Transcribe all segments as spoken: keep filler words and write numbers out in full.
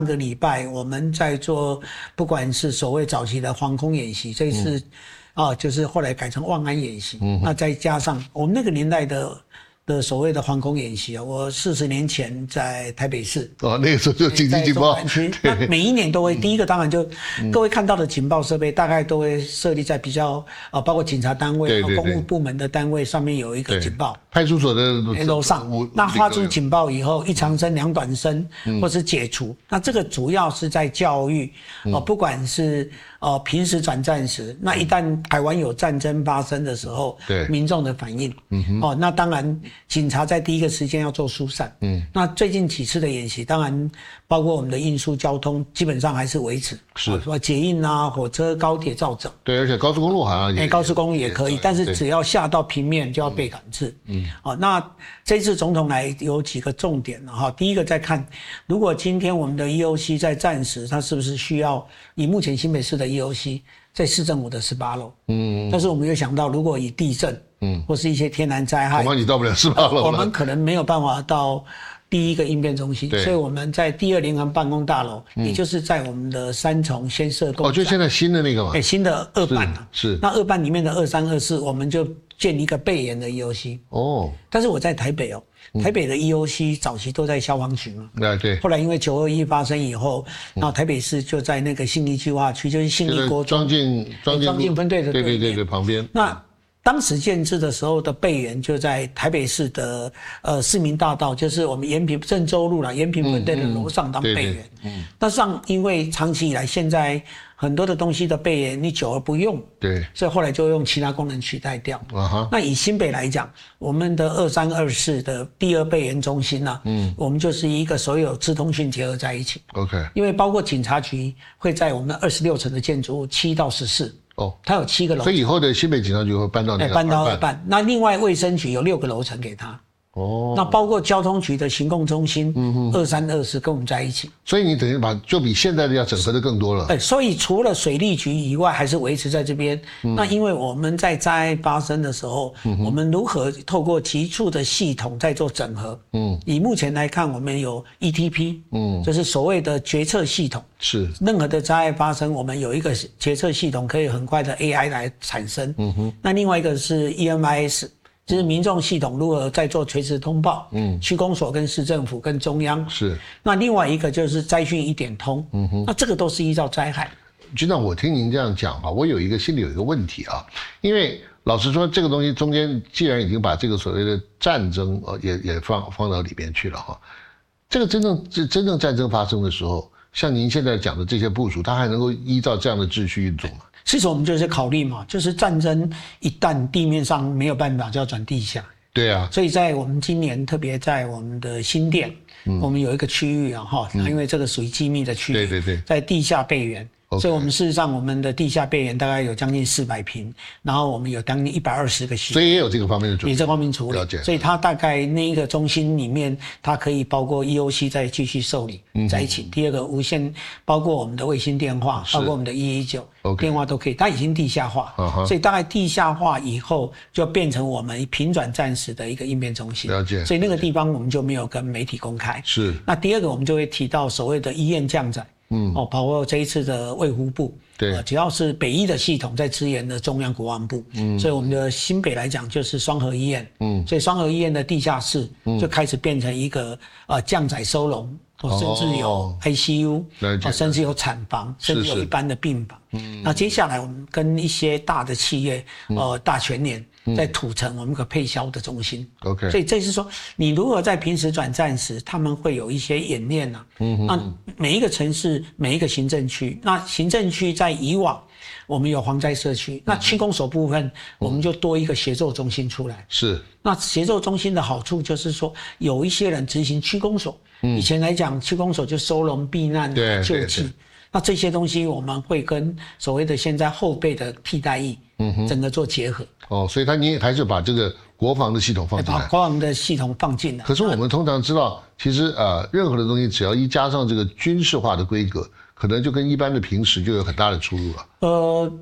个礼拜我们在做，不管是所谓早期的防空演习，这一次，嗯、啊，就是后来改成万安演习，嗯、那再加上我们那个年代的的所谓的防空演习啊，我四十年前在台北市， 哦，那个时候就紧急警报， 那每一年都会，第一个当然就、嗯、各位看到的警报设备，大概都会设立在比较啊，包括警察单位、对对对公务部门的单位上面有一个警报， 派出所的楼上，那发出警报以后，一长声、两短声，嗯、或是解除，那这个主要是在教育，哦、嗯，不管是呃平时转战时，那一旦台湾有战争发生的时候，对民众的反应，嗯哼，哦，那当然。警察在第一个时间要做疏散，嗯，那最近几次的演习，当然包括我们的运输交通，基本上还是维持，是说捷运啊、火车、高铁照整。 对，而且高速公路好像也， 欸、高速公路也可以，但是只要下到平面就要被管制。嗯，好、哦，那这次总统来有几个重点哈，第一个在看，如果今天我们的 E O C 在战时，它是不是需要以目前新北市的 E O C 在市政府的十八楼？嗯，但是我们又想到，如果以地震。嗯，或是一些天然灾害， 恐怕你到不了十八楼了。 我们可能没有办法到第一个应变中心，所以我们在第二联合办公大楼，嗯、也就是在我们的三重先设工。 哦，就现在新的那个嘛。 对，新的二办啊。 是。是那二办里面的二三二四，我们就建一个备研的 E O C。哦。但是我在台北哦，台北的 E O C 早期都在消防局嘛。 对、嗯、对。 后来因为九二一发生以后，然后台北市就在那个信义计划区，就是信义国中庄敬庄敬庄敬分队的对对对对旁边。 那。当时建制的时候的备援就在台北市的呃市民大道，就是我们延平郑州路啦，延平分队的楼上当备援。嗯，嗯那上因为长期以来现在很多的东西的备援你久而不用，对，所以后来就用其他功能取代掉。啊哈。那以新北来讲，我们的二三二四的第二备援中心呢、啊，嗯，我们就是一个所有资通讯结合在一起。OK。因为包括警察局会在我们的二十六层的建筑物七到十四。哦，它有七个楼层， 所以以后的新北警察局会搬到那个搬到二办。那另外卫生局有六个楼层给他。哦，那包括交通局的行控中心，嗯二三二四跟我们在一起。 所以你等于把就比现在的要整合的更多了。 对，所以除了水利局以外，还是维持在这边。嗯、那因为我们在灾害发生的时候，嗯、我们如何透过急促的系统在做整合？嗯，以目前来看，我们有 E T P， 嗯，就是所谓的决策系统。是，任何的灾害发生，我们有一个决策系统可以很快的 A I 来产生。嗯哼，那另外一个是 E M I S。就是民众系统如何在做垂直通报，嗯，区公所跟市政府跟中央是。那另外一个就是灾讯一点通，嗯哼，那这个都是依照灾害。 局长，我听您这样讲啊，我有一个心里有一个问题啊，因为老实说，这个东西中间既然已经把这个所谓的战争呃也也放放到里边去了哈，这个真正真正战争发生的时候，像您现在讲的这些部署，它还能够依照这样的秩序运作吗？ 其实我们就是考虑嘛，就是战争一旦地面上没有办法，就要转地下。对啊，所以在我们今年特别在我们的新店，嗯、我们有一个区域啊哈，嗯、因为这个属于机密的区域，对对对，在地下备援。Okay. 所以我们事实上我们的地下备援大概有将近四百坪，然后我们有将近一百二十个系统， 所以也有这个方面的处理， 也这方面处理。了解。所以它大概那一个中心里面，它可以包括 E O C 再继续受理在一起。嗯、第二个无线，包括我们的卫星电话，包括我们的一一九电话都可以，它已经地下化， uh-huh. 所以大概地下化以后就变成我们平转战时的一个应变中心。了解。所以那个地方我们就没有跟媒体公开。是。那第二个我们就会提到所谓的医院降载。嗯，哦，包括这一次的卫福部，对、呃，只要是北医的系统在支援的中央国防部，嗯，所以我们的新北来讲就是双和医院，嗯，所以双和医院的地下室就开始变成一个呃降载收容，哦，甚至有 I C U， 哦，甚至有产房，甚至有一般的病房。嗯，那接下来我们跟一些大的企业，呃，大全联。在土城我们可配销的中心 ，OK， 所以这是说，你如果在平时转战时，他们会有一些演练啊，嗯，那每一个城市、每一个行政区，那行政区在以往我们有防灾社区，那区公所部分我们就多一个协作中心出来，是。那协作中心的好处就是说，有一些人执行区公所，嗯，以前来讲区公所就收容避难、救济。那这些东西我们会跟所谓的现在后备的替代役，嗯哼，整个做结合。哦， 所以他你还是把这个国防的系统放进来， 把国防的系统放进来。 可是我们通常知道，其实呃，任何的东西只要一加上这个军事化的规格，可能就跟一般的平时就有很大的出入了。 呃，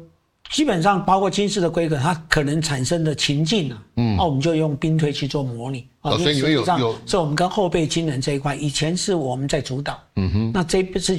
基本上包括金氏的规格，它可能产生的情境啊，嗯，那我们就用兵推去做模拟。 哦，所以你们有有， 所以我们跟后备军人这一块，以前是我们在主导，嗯哼，那这一次